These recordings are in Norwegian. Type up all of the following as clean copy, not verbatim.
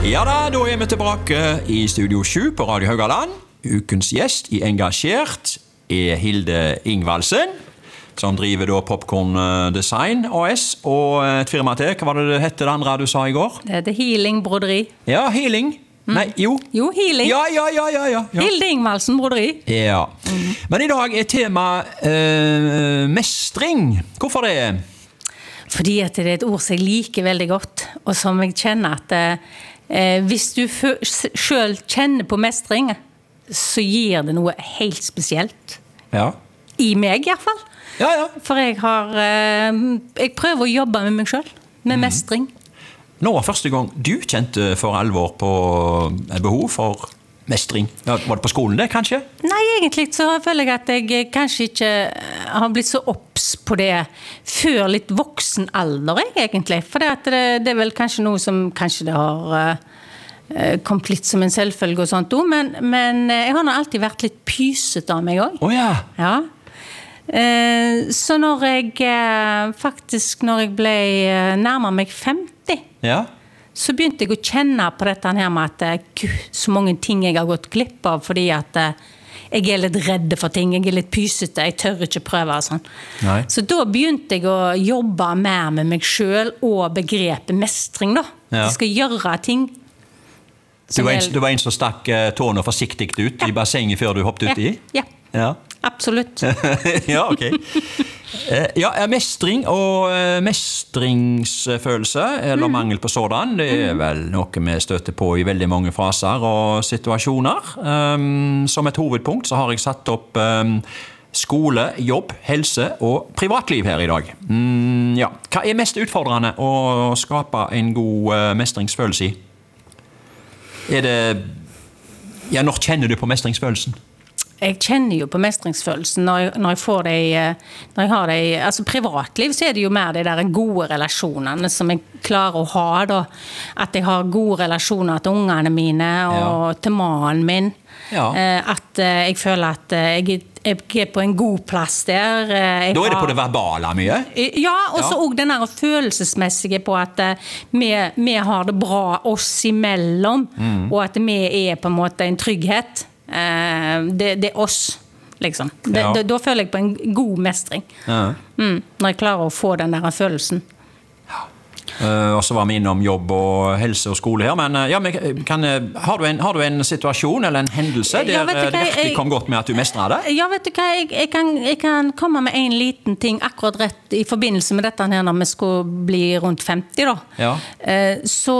Ja da vi tilbake i Studio 7 på Radio Haugaland. Ukens gjest i Engasjert Hilde Ingvaldsen, som driver da Popcorn Design AS, og et firma til. Hva var det hette det andre du sa i går? Det heter Healing Broderi. Ja, Healing. Nei, jo. Jo, Healing. Ja. Hilde Ingvaldsen Broderi. Ja. Men i dag tema mestring. Hvorfor det? Fordi at det et ord som jeg liker veldig godt, og som jeg kjenner at hvis du selv kjenner på mestring, så gir det noe helt spesielt. Ja. I meg i hvert fall. Ja. For jeg prøver å jobbe med meg selv, med mestring. Nå var første gang du kjente for alvor på behov for mestring. Ja, var det på skolen det, kanskje? Nei, egentlig så føler jeg at jeg kanskje ikke har blitt så opps på det før litt voksen alder, egentlig. For det vel kanskje noe som kanskje det har kommet litt som en selvfølge og sånt, men jeg har nå alltid vært litt pyset av meg også. Ja. Så når jeg ble nærmere meg 50, så begynte jeg å kjenne på dette her med at Gud, så mange ting jeg har gått glipp av, fordi at jeg litt redde for ting, jeg litt pysete, jeg tør ikke prøve og sånn. Nei. Så da begynte jeg å jobbe mer med meg selv og begrepet mestring da. Ja. Jeg skal gjøre ting. Du var en som stakk tårene forsiktig ut i bassenget før du hoppet uti? Ja. Absolutt. Ja, ok. Mestring og mestringsfølelse, eller mangel på sådan, det vel noe vi støter på i veldig mange faser og situasjoner. Som et hovedpunkt så har jeg satt opp skole, jobb, helse og privatliv her i dag. Hva mest utfordrende å skape en god mestringsfølelse i? Når kjenner du på mestringsfølelsen? Jeg kjenner jo på mestringsfølelsen når jeg får når jeg har det altså privatliv, så det jo mer de der gode relasjonene som jeg klarer å ha da. At jeg har gode relasjoner til ungene mine og til mannen min. Ja. At jeg føler at jeg på en god plass der. Da det på det verbale mye? Ja, og så også den der følelsesmessige på at vi har det bra oss imellom, og at vi på en måte en trygghet. Det oss, liksom. Da føler jeg på en god mestring. Når jeg klarer å få den der følelsen. Og så var vi innom jobb og helse og skole her, men har du en situasjon eller en hendelse der det virkelig kom godt med at du mestret det? Ja, vet du hva, jeg kan komme med en liten ting akkurat rett i forbindelse med dette her når vi skulle bli rundt 50 da. Ja. Så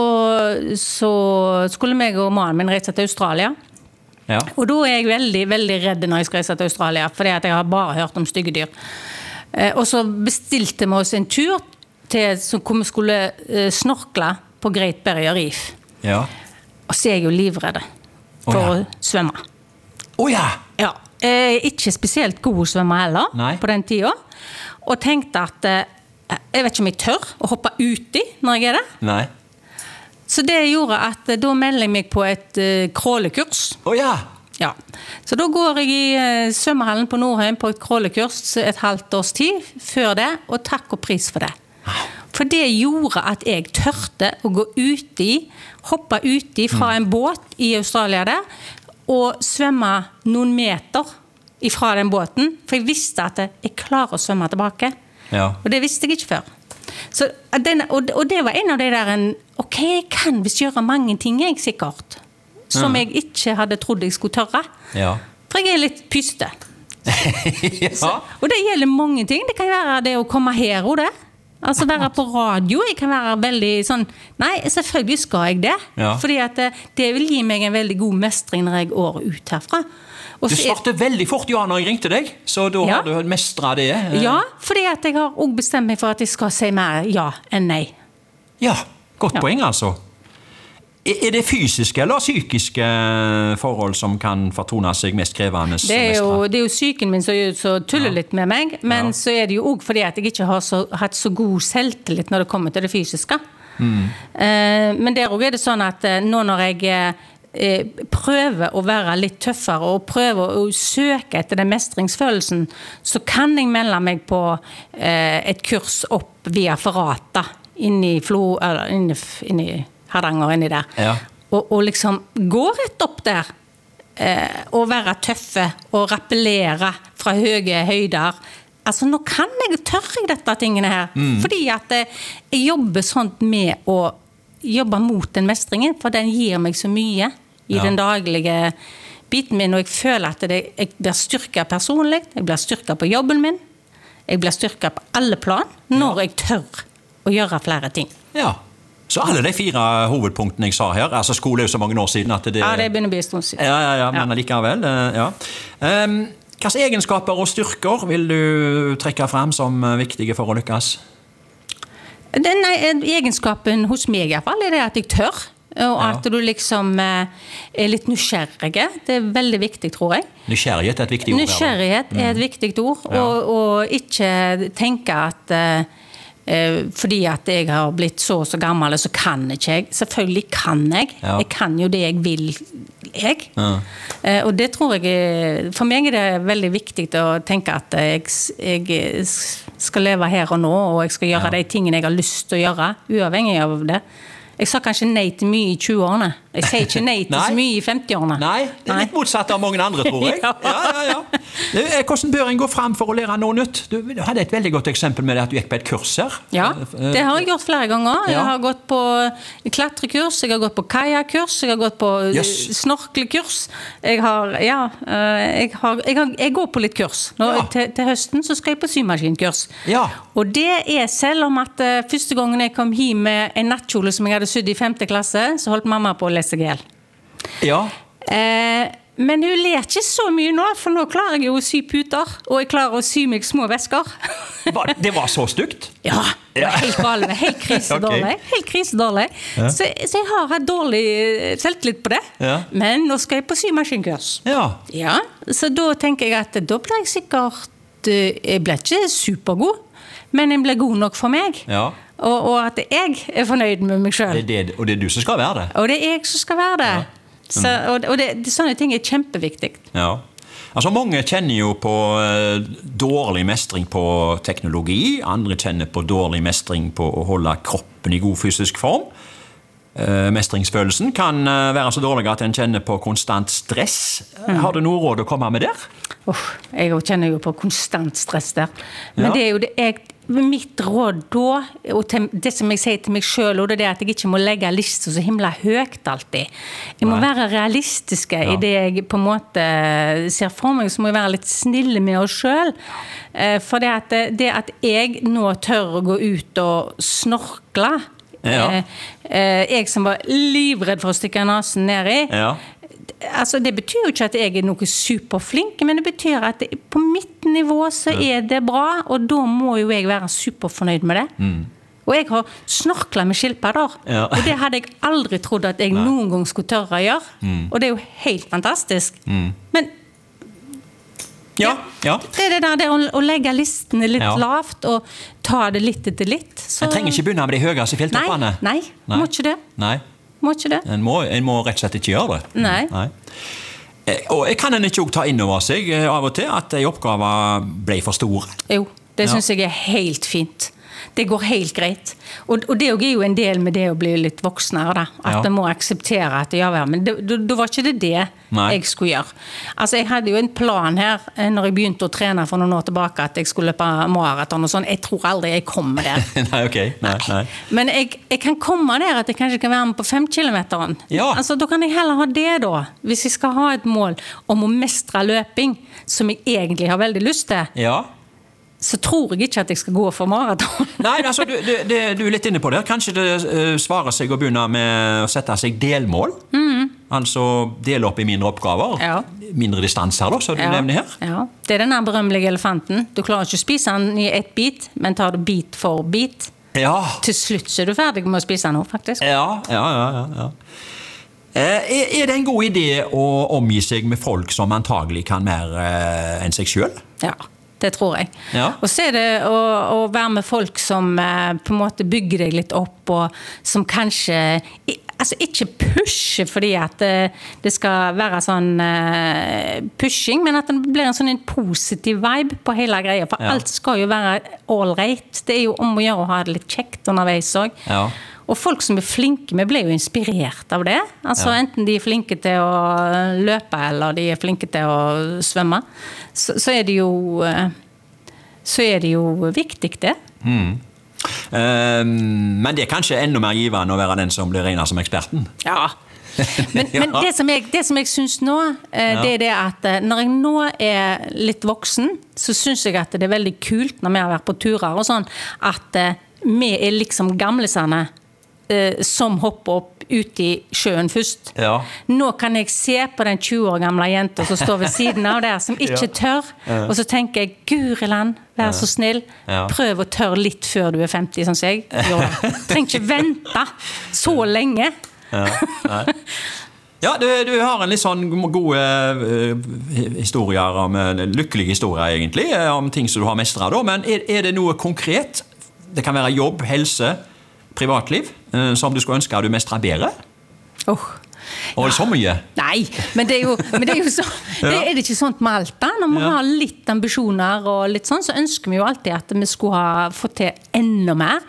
skulle meg og mannen min reise til Australia. Ja. Og da jeg veldig, veldig redd når jeg skal reise til Australia, fordi at jeg har bare hørt om stygge dyr. Og så bestilte vi oss en tur hvor vi skulle snorkle på Great Barrier Reef. Ja. Og så jeg jo livredde for å svømme. Ja! Ikke spesielt god å svømme heller. Nei. På den tiden. Og tenkte at jeg vet ikke om jeg tør å hoppe uti når jeg det. Nei. Så det gjorde at da melder jeg meg på et krålekurs. Ja. Så da går jeg i svømmehallen på Nordheim på et krålekurs et halvt års tid før det, og takk og pris for det. For det gjorde at jeg tørte å gå hoppe uti fra en båt i Australia der, og svømme noen meter ifra den båten, for jeg visste at jeg klarer å svømme tilbake. Ja. Og det visste jeg ikke før. Så og det var en av de der ok, jeg kan visst gjøre mange ting jeg sikkert som jeg ikke hadde trodd jeg skulle tørre. Ja. For jeg litt pyste. Ja. Og det gjelder mange ting. Det kan være det å komme her og det. Altså være på radio. Jeg kan være veldig sånn, nei, selvfølgelig skal jeg det. Ja. Fordi at det vil gi meg en veldig god mestring når jeg går ut herfra. Du svarte veldig fort ja når jeg ringte deg, så da har du mestret det. Ja, fordi at jeg har også bestemt meg for at jeg skal si mer ja enn nei. Ja, godt poeng altså. Det fysiske eller psykiske forhold som kan fortone seg mest krevende? Det er jo psyken min som tuller litt med meg, men så det jo også fordi at jeg ikke har hatt så god selvtillit når det kommer til det fysiske. Men der også det sånn at nå når jeg prøver å være litt tøffere og prøver å søke etter den mestringsfølelsen, så kan jeg melde meg på et kurs opp via Ferrata inni Hardanger inni der. Ja. og liksom gå rett opp der, og være tøffe, og rappellere fra høye høyder. Altså, nå tør jeg dette tingene her, fordi at jeg jobber sånn med å jobbe mot den mestringen, for den gir meg så mye i den daglige biten min, og jeg føler at jeg blir styrket personlig, jeg blir styrket på jobben min, jeg blir styrket på alle plan, når jeg tør å gjøre flere ting. Ja, så alle de 4 hovedpunktene jeg sa her, altså skole jo så mange år siden at det... Ja, det begynner å bli en stund siden. Ja, men likevel, ja. Hvilke egenskaper og styrker vil du trekke frem som viktige for å lykkes? Egenskapen hos meg I hvert fall det at jeg tør, og at du liksom litt nysgjerrig. Det veldig viktig, tror jeg. Nysgjerrighet et viktig ord. Nysgjerrighet et viktig ord, og ikke tenke at fordi at jeg har blitt så gammel, så kan ikke jeg. Selvfølgelig kan jeg. Jeg kan jo det jeg vil, og det tror jeg, for meg det veldig viktig å tenke at jeg skal leve her og nå, og jeg skal gjøre de tingene jeg har lyst til å gjøre, uavhengig av det. Jeg sa kanskje nei til mye I 20-årene. Jeg sier ikke nei til så mye I 50-årene. Nei, det litt motsatt av mange andre, tror jeg. Ja. Hvordan bør en gå frem for å lære noe nytt? Du hadde et veldig godt eksempel med det at du gikk på et kurs her. Ja, det har jeg gjort flere ganger. Jeg har gått på klatrekurs, jeg har gått på kajakkurs, jeg har gått på snorkelkurs. Jeg går på litt kurs. Til høsten så skal jeg på symaskinkurs. Og det selv om at første gangen jeg kom hjem med en nattkjole som jeg hadde sydd I 5. klasse, så holdt mamma på å lese seg ihjel. Men hun ler ikke så mye nå, for nå klarer jeg jo å sy puter, og jeg klarer å sy meg små vesker. Det var så stygt? Ja, det var helt galt, helt krisedårlig. Helt krisedårlig. Så jeg har hatt dårlig selvtillit på det, men nå skal jeg på symaskinkurs. Ja, så da tenker jeg at da blir jeg sikkert, jeg blir ikke supergod, men jeg blir god nok for meg. Og at jeg fornøyd med meg selv. Og det du som skal være det. Og det jeg som skal være det. Så, og sånne ting kjempeviktig. Altså mange kjenner jo på dårlig mestring på teknologi, andre kjenner på dårlig mestring på å holde kroppen I god fysisk form. Mestringsfølelsen kan være så dårlig at en kjenner på konstant stress. Har du noe råd å komme med der? Jeg kjenner jo på konstant stress der. Men det jo det mitt råd da, og det som jeg sier til meg selv, og det at jeg ikke må legge lister så himla høyt alltid. Jeg må være realistiske I det jeg på en måte ser for meg, så må jeg være litt snille med oss selv. For det at jeg nå tør å gå ut og snorkle, jeg som var livredd for å stikke nasen ned I, altså det betyr jo ikke at jeg noe superflink, men det betyr at på mitt nivå så det bra, og da må jo jeg være superfornøyd med det. Og jeg har snorklet med skilpadder, og det hadde jeg aldri trodd at jeg noen gang skulle tørre å gjøre. Og det jo helt fantastisk. Men det det der å legge listene litt lavt, og ta det litt etter litt. Så... En trenger ikke begynne med de høyeste fjelltoppene. Nei, må ikke det. Må ikke det. En må rett og slett ikke gjøre det. Nei. Og jeg kan ikke også ta inn over seg av og til at de oppgaver ble for store. Jo, det synes jeg helt fint. Det går helt greit. Og det er jo en del med det å bli litt voksnere da. At man må akseptere at men da var ikke det jeg skulle gjøre. Altså jeg hadde jo en plan her når jeg begynte å trene for noen år tilbake at jeg skulle på maraton og sånn. Jeg tror aldri jeg kommer der. Nei. Men jeg kan komme der at jeg kanskje kan være med på 5 kilometeren. Altså da kan jeg heller ha det da. Hvis jeg skal ha et mål om å mestre løping som jeg egentlig har veldig lyst til. Så tror jeg ikke at jeg skal gå for maraton. Nei, altså du litt inne på det. Kanskje det svarer seg å begynne med å sette seg delmål. Altså dele opp I mindre oppgaver. Mindre distanser da, som du nevner her. Det den berømmelige elefanten. Du klarer ikke å spise den I ett bit, men tar du bit for bit. Til slutt så du ferdig med å spise den, faktisk. Det en god idé å omgi seg med folk som antagelig kan mer enn seg selv? Det tror jeg. Og så det å være med folk som på en måte bygger deg litt opp, og som kanskje altså ikke pusher fordi at det skal være sånn pushing, men at det blir en sånn en positiv vibe på hele greia, for alt skal jo være all right. Det jo om å gjøre å ha det litt kjekt underveis også. Og folk som flinke, vi ble jo inspirert av det. Altså enten de flinke til å løpe, eller de flinke til å svømme, så det jo viktig det. Men det kanskje enda mer givende å være den som blir regnet som eksperten. Ja. Men det som jeg synes nå, det det at når jeg nå litt voksen, så synes jeg at det veldig kult når vi har vært på turer og sånn, at vi liksom gamlesene som hopper opp ut i sjøen først. Ja. Nå kan jeg se på den 20 år gamle jenta som står ved siden av der, som ikke tør, og så tenker jeg, Guriland, vær så snill, prøv å tørre litt før du 50, sånn som jeg gjør det. Trenger ikke vente så lenge. Ja, du har en litt sånn gode historier, lykkelige historier egentlig, om ting som du har mestret da, men det noe konkret? Det kan være jobb, helse, privatliv, som du skulle ønske at du mestret bedre? Og det så mye? Nei, men det jo så, det ikke sånt med alt da. Når vi har litt ambisjoner og litt sånn, så ønsker vi jo alltid at vi skulle ha fått til enda mer.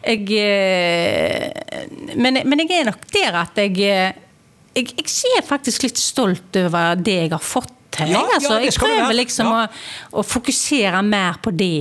Men jeg nok der at jeg ser faktisk litt stolt over det jeg har fått til. Jeg prøver liksom å fokusere mer på det